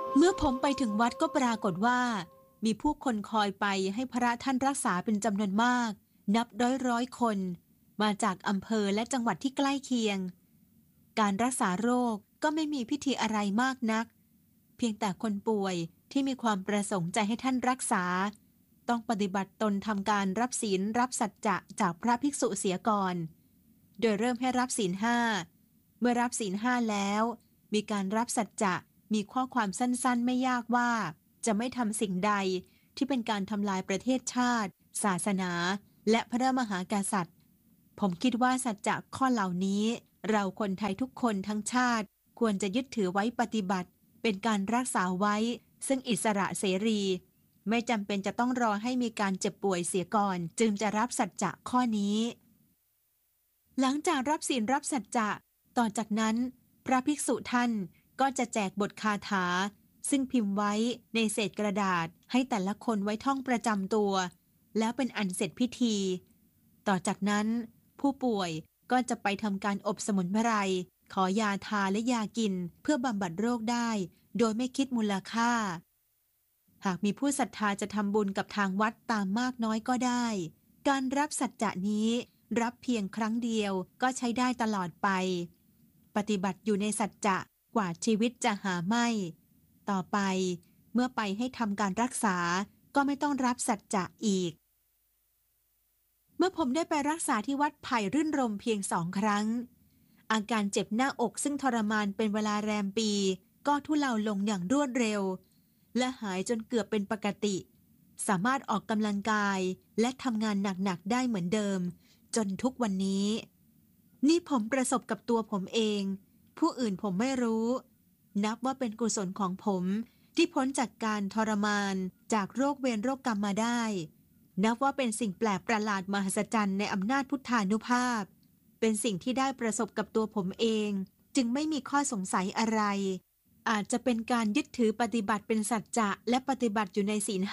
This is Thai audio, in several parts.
เมื่อผมไปถึงวัดก็ปรากฏว่ามีผู้คนคอยไปให้พระท่านรักษาเป็นจำนวนมากนับร้อยคนมาจากอำเภอและจังหวัดที่ใกล้เคียงการรักษาโรคก็ไม่มีพิธีอะไรมากนักเพียงแต่คนป่วยที่มีความประสงค์ใจให้ท่านรักษาต้องปฏิบัติตนทำการรับศีลรับสัจจะจากพระภิกษุเสียก่อนโดยเริ่มให้รับศีล 5เมื่อรับศีล 5แล้วมีการรับสัจจะมีข้อความสั้นๆไม่ยากว่าจะไม่ทำสิ่งใดที่เป็นการทำลายประเทศชาติศาสนาและพระมหากษัตริย์ผมคิดว่าสัจจะข้อเหล่านี้เราคนไทยทุกคนทั้งชาติควรจะยึดถือไว้ปฏิบัติเป็นการรักษาไว้ซึ่งอิสระเสรีไม่จำเป็นจะต้องรอให้มีการเจ็บป่วยเสียก่อนจึงจะรับสัจจะข้อนี้หลังจากรับศีลรับสัจจะต่อจากนั้นพระภิกษุท่านก็จะแจกบทคาถาซึ่งพิมพ์ไว้ในเศษกระดาษให้แต่ละคนไว้ท่องประจำตัวแล้วเป็นอันเสร็จพิธีต่อจากนั้นผู้ป่วยก็จะไปทำการอบสมุนไพรขอยาทาและยากินเพื่อบำบัดโรคได้โดยไม่คิดมูลค่าหากมีผู้ศรัทธาจะทำบุญกับทางวัดตามมากน้อยก็ได้การรับสัจจะนี้รับเพียงครั้งเดียวก็ใช้ได้ตลอดไปปฏิบัติอยู่ในสัจจะกว่าชีวิตจะหาไม่ต่อไปเมื่อไปให้ทำการรักษาก็ไม่ต้องรับสัจจะอีกเมื่อผมได้ไปรักษาที่วัดไผ่รื่นรมเพียง2 ครั้งอาการเจ็บหน้าอกซึ่งทรมานเป็นเวลาแรมปีก็ทุเลาลงอย่างรวดเร็วและหายจนเกือบเป็นปกติสามารถออกกำลังกายและทำงานหนักๆได้เหมือนเดิมจนทุกวันนี้นี่ผมประสบกับตัวผมเองผู้อื่นผมไม่รู้นับว่าเป็นกุศลของผมที่พ้นจากการทรมานจากโรคเวรโรคกรรมมาได้นับว่าเป็นสิ่งแปลกประหลาดมหัศจรรย์ในอำนาจพุทธานุภาพเป็นสิ่งที่ได้ประสบกับตัวผมเองจึงไม่มีข้อสงสัยอะไรอาจจะเป็นการยึดถือปฏิบัติเป็นสัจจะและปฏิบัติอยู่ในศีล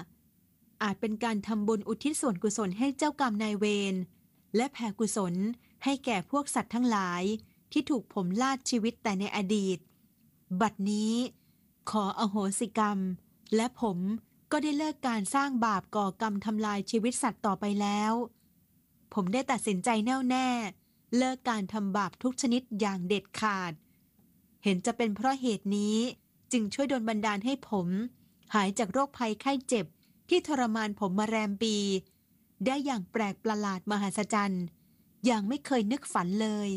5อาจเป็นการทำบุญอุทิศส่วนกุศลให้เจ้ากรรมนายเวรและแผ่กุศลให้แก่พวกสัตว์ทั้งหลายที่ถูกผมลาดชีวิตแต่ในอดีตบัดนี้ขออโหสิกรรมและผมก็ได้เลิกการสร้างบาปก่อกรรมทำลายชีวิตสัตว์ต่อไปแล้วผมได้ตัดสินใจแน่วแน่เลิกการทำบาปทุกชนิดอย่างเด็ดขาดเห็นจะเป็นเพราะเหตุนี้จึงช่วยดลบันดาลให้ผมหายจากโรคภัยไข้เจ็บที่ทรมานผมมาแรมปีได้อย่างแปลกประหลาดมหัศจรรย์อย่างไม่เคยนึกฝันเลย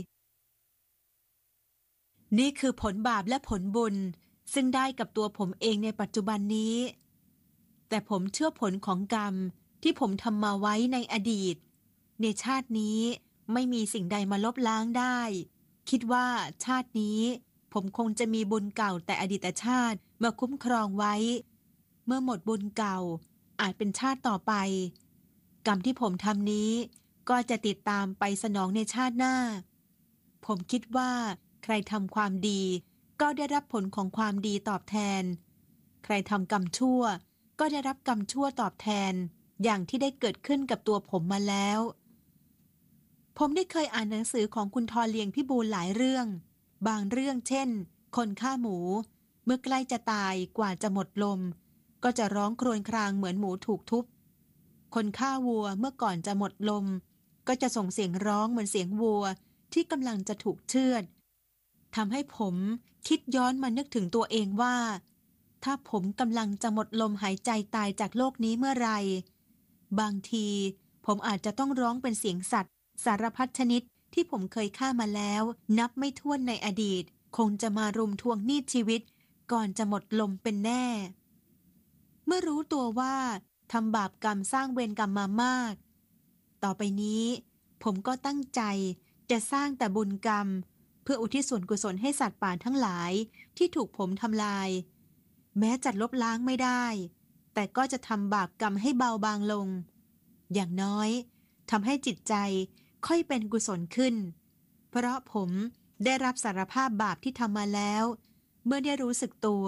นี่คือผลบาปและผลบุญซึ่งได้กับตัวผมเองในปัจจุบันนี้แต่ผมเชื่อผลของกรรมที่ผมทำมาไว้ในอดีตในชาตินี้ไม่มีสิ่งใดมาลบล้างได้คิดว่าชาตินี้ผมคงจะมีบุญเก่าแต่อดีตชาติมาคุ้มครองไว้เมื่อหมดบุญเก่าอาจเป็นชาติต่อไปกรรมที่ผมทำนี้ก็จะติดตามไปสนองในชาติหน้าผมคิดว่าใครทำความดีก็ได้รับผลของความดีตอบแทนใครทำกรรมชั่วก็ได้รับกรรมชั่วตอบแทนอย่างที่ได้เกิดขึ้นกับตัวผมมาแล้วผมได้เคยอ่านหนังสือของคุณทอเลียงพิบูลหลายเรื่องบางเรื่องเช่นคนฆ่าหมูเมื่อใกล้จะตายกว่าจะหมดลมก็จะร้องครวญครางเหมือนหมูถูกทุบคนฆ่าวัวเมื่อก่อนจะหมดลมก็จะส่งเสียงร้องเหมือนเสียงวัวที่กำลังจะถูกเชือดทำให้ผมคิดย้อนมานึกถึงตัวเองว่าถ้าผมกำลังจะหมดลมหายใจตายจากโลกนี้เมื่อไรบางทีผมอาจจะต้องร้องเป็นเสียงสัตว์สารพัดชนิดที่ผมเคยฆ่ามาแล้วนับไม่ถ้วนในอดีตคงจะมารุมทวงหนี้ชีวิตก่อนจะหมดลมเป็นแน่เมื่อรู้ตัวว่าทำบาปกรรมสร้างเวรกรรมมามากต่อไปนี้ผมก็ตั้งใจจะสร้างแต่บุญกรรมเพื่ออุทิศส่วนกุศลให้สัตว์ป่าทั้งหลายที่ถูกผมทำลายแม้จะลบล้างไม่ได้แต่ก็จะทำบาปกรรมให้เบาบางลงอย่างน้อยทำให้จิตใจค่อยเป็นกุศลขึ้นเพราะผมได้รับสารภาพบาปที่ทำมาแล้วเมื่อได้รู้สึกตัว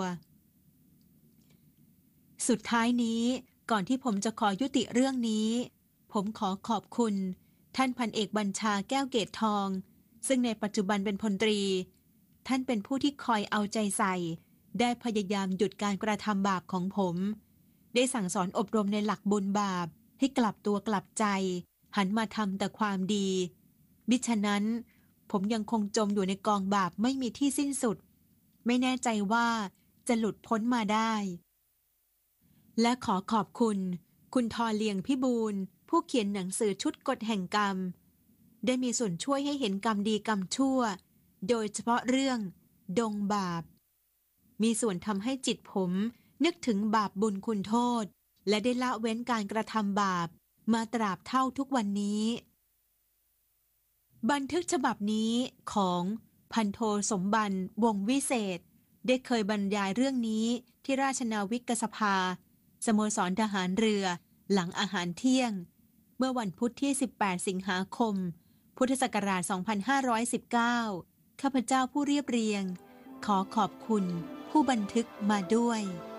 สุดท้ายนี้ก่อนที่ผมจะขอยุติเรื่องนี้ผมขอขอบคุณท่านพันเอกบัญชาแก้วเกตทองซึ่งในปัจจุบันเป็นพลตรีท่านเป็นผู้ที่คอยเอาใจใส่ได้พยายามหยุดการกระทำบาปของผม ได้สั่งสอนอบรมในหลักบุญบาปให้กลับตัวกลับใจ หันมาทำแต่ความดีมิฉะนั้นผมยังคงจมอยู่ในกองบาปไม่มีที่สิ้นสุด ไม่แน่ใจว่าจะหลุดพ้นมาได้ และขอขอบคุณ คุณทอเลียงพิบูลผู้เขียนหนังสือชุดกฎแห่งกรรม ได้มีส่วนช่วยให้เห็นกรรมดีกรรมชั่ว โดยเฉพาะเรื่องดงบาป มีส่วนทำให้จิตผมนึกถึงบาปบุญคุณโทษ และได้ละเว้นการกระทำบาปมาตราบเท่าทุกวันนี้ บันทึกฉบับนี้ของพันโทสมบันวงศ์วิเศษได้เคยบรรยายเรื่องนี้ที่ราชนาวิกสภาสโมสรทหารเรือหลังอาหารเที่ยงเมื่อวันพุธที่ 18 สิงหาคม พุทธศักราช 2519 ข้าพเจ้าผู้เรียบเรียงขอขอบคุณผู้บันทึกมาด้วย